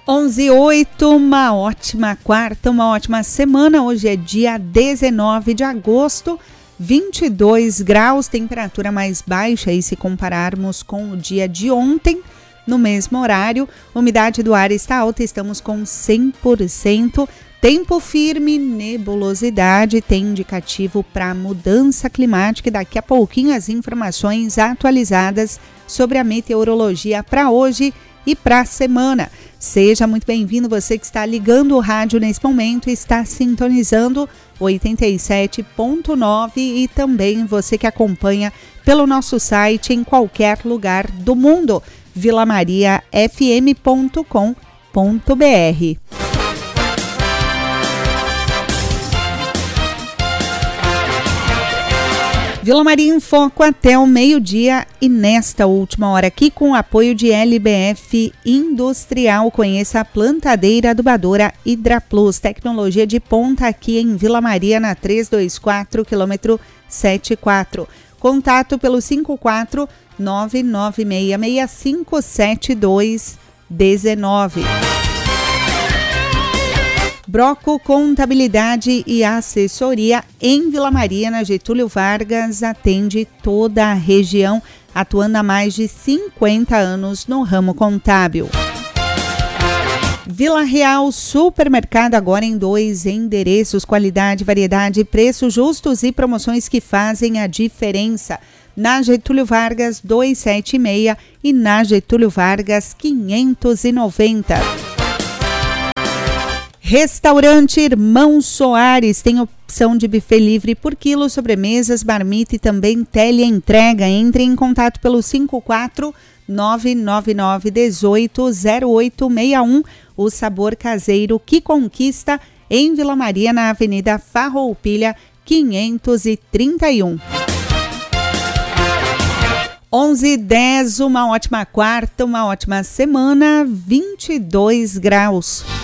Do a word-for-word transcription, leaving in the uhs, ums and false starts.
onze e oito, uma ótima quarta, uma ótima semana. Hoje é dia dezenove de agosto, vinte e dois graus, temperatura mais baixa aí se compararmos com o dia de ontem, no mesmo horário. Umidade do ar está alta, estamos com cem por cento. Tempo firme, nebulosidade, tem indicativo para mudança climática e daqui a pouquinho as informações atualizadas sobre a meteorologia para hoje e para a semana. Seja muito bem-vindo, você que está ligando o rádio nesse momento, está sintonizando oitenta e sete ponto nove e também você que acompanha pelo nosso site em qualquer lugar do mundo, vila maria f m ponto com ponto b r. Vila Maria em Foco até o meio-dia e nesta última hora aqui com o apoio de L B F Industrial. Conheça a plantadeira adubadora Hidraplus, tecnologia de ponta aqui em Vila Maria na trezentos e vinte e quatro, quilômetro setenta e quatro. Contato pelo cinco quatro nove nove seis seis cinco sete dois um nove. Broco Contabilidade e Assessoria em Vila Maria, na Getúlio Vargas, atende toda a região, atuando há mais de cinquenta anos no ramo contábil. Vila Real Supermercado, agora em dois endereços, qualidade, variedade, preços justos e promoções que fazem a diferença. Na Getúlio Vargas duzentos e setenta e seis e na Getúlio Vargas quinhentos e noventa. Restaurante Irmão Soares tem opção de buffet livre por quilo, sobremesas, marmita e também teleentrega. Entre em contato pelo cinco quatro nove nove nove um oito zero oito seis um. O sabor caseiro que conquista em Vila Maria, na Avenida Farroupilha quinhentos e trinta e um. onze e dez, uma ótima quarta, uma ótima semana, vinte e dois graus.